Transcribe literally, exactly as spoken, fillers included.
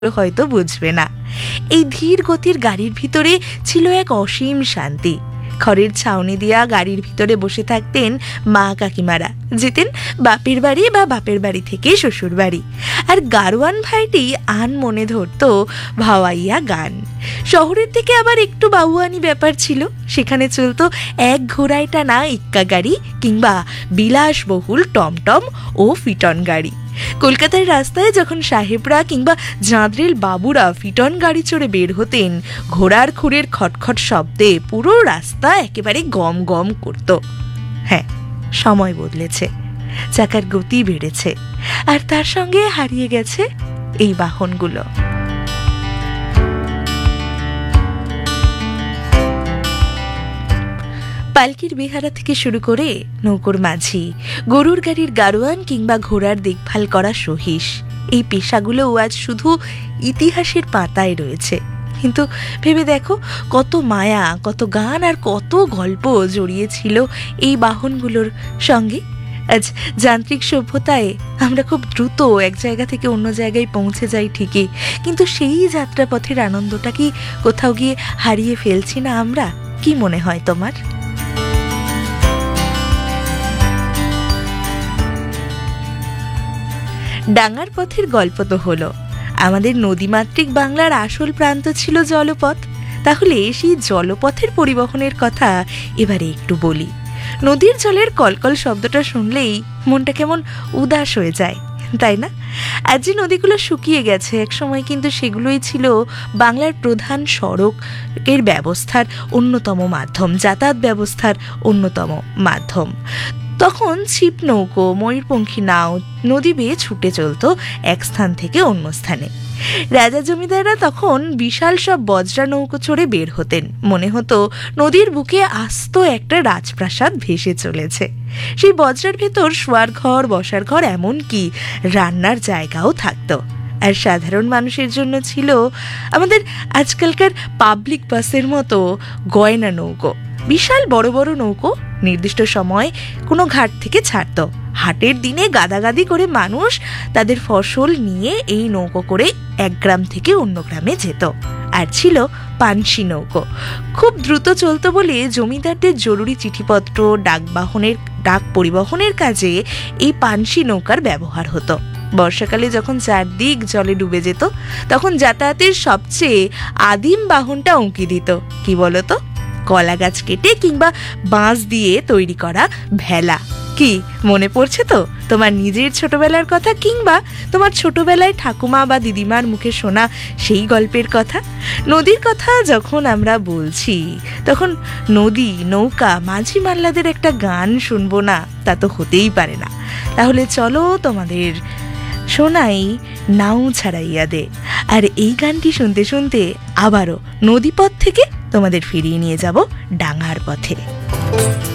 হয়তো বুঝবে না। এই ধীর গতির গাড়ির ভিতরে ছিল এক অসীম শান্তি। খড়ের ছাউনি দিয়া গাড়ির ভিতরে বসে থাকতেন মা কাকিমারা, যেতেন বাপের বাড়ি বা বাপের বাড়ি থেকে শ্বশুর বাড়ি। আর গারোয়ান ভাইটি আন মনে ধরত ভাওয়াইয়া গান। শহরের থেকে আবার একটু বাউয়ানি ব্যাপার ছিল। সেখানে চলতো এক ঘোড়ায় টানা ইক্কা গাড়ি কিংবা বিলাসবহুল টমটম ও ফিটন গাড়ি। কলকাতার রাস্তায় যখন সাহেবরা কিংবা জাঁদরেল বাবুরা ফিটন গাড়ি চড়ে বের হতেন, ঘোড়ার খুরের খটখট শব্দে পুরো রাস্তা একেবারে গম গম করত। হ্যাঁ, সময় বদলেছে, চাকার গতি বেড়েছে, আর তার সঙ্গে হারিয়ে গেছে এই বাহনগুলো। পালকির বেহারা থেকে শুরু করে নৌকোর মাঝি, গরুর গাড়ির গারোয়ান কিংবা ঘোড়ার দেখভাল করা সহিস, এই পেশাগুলো আজ শুধু ইতিহাসের পাতায় রয়েছে। কিন্তু ভেবে দেখো, কত মায়া, কত গান আর কত গল্প জড়িয়ে ছিল এই বাহনগুলোর সঙ্গে। আজ যান্ত্রিক সভ্যতায় আমরা খুব দ্রুত এক জায়গা থেকে অন্য জায়গায় পৌঁছে যাই ঠিকই, কিন্তু সেই যাত্রাপথের আনন্দটা কি কোথাও গিয়ে হারিয়ে ফেলছি না আমরা? কি মনে হয় তোমার? ডাঙার পথের গল্প তো হলো। আমাদের নদীমাতৃক বাংলার আসল প্রান্ত ছিল জলপথ। তাহলে সেই জলপথের পরিবহনের কথা এবারে একটু বলি। নদীর জলের কলকল শব্দটা শুনলেই মনটা কেমন উদাস হয়ে যায়, তাই না? আজ যে নদীগুলো শুকিয়ে গেছে, এক সময় কিন্তু সেগুলোই ছিল বাংলার প্রধান সড়কের ব্যবস্থার অন্যতম মাধ্যম, যাতায়াত ব্যবস্থার অন্যতম মাধ্যম। তখন ছিপ নৌকো, ময়ূরপঙ্খী নাও নদী বেয়ে ছুটে চলত এক স্থান থেকে অন্য স্থানে। রাজা জমিদাররা তখন বিশাল সব বজ্রা নৌকো চড়ে বের হতেন। মনে হতো নদীর বুকে আস্ত একটা রাজপ্রাসাদ ভেসে চলেছে। সেই বজ্রার ভেতর শোয়ার ঘর, বসার ঘর, এমনকি রান্নার জায়গাও থাকতো। আর সাধারণ মানুষের জন্য ছিল আমাদের আজকালকার পাবলিক বাসের মতো গয়না নৌকো। বিশাল বড় বড় নৌকো নির্দিষ্ট সময় কোনো ঘাট থেকে ছাড়ত। হাটের দিনে গাদাগাদি করে মানুষ তাদের ফসল নিয়ে এই নৌকো করে এক গ্রাম থেকে অন্য গ্রামে যেত। আর ছিল পানসি নৌকো, খুব দ্রুত চলতো বলে জমিদারদের জরুরি চিঠিপত্র, ডাকবাহনের ডাক পরিবহনের কাজে এই পানসি নৌকার ব্যবহার হতো। বর্ষাকালে যখন চারদিক জলে ডুবে যেত, তখন যাতায়াতের সবচেয়ে আদিম বাহনটা উঁকি দিত। কি বলতো? কলা গাছ কেটে কিংবা বাঁশ দিয়ে তৈরি করা ভেলা। কি মনে পড়ছে তো তোমার নিজের ছোটবেলার কথা, কিংবা তোমার ছোটবেলায় ঠাকুমা বা দিদিমার মুখে শোনা সেই গল্পের কথা? নদীর কথা যখন আমরা বলছি, তখন নদী, নৌকা, মাঝি মাল্লাদের একটা গান শুনবো না, তা তো হতেই পারে না। তাহলে চলো তোমাদের শোনাই নাও ছাড়াইয়া দে। আর এই গানটি শুনতে শুনতে আবারও নদীপথ থেকে তোমাদের ফিরিয়ে নিয়ে যাব ডাঙার পথে।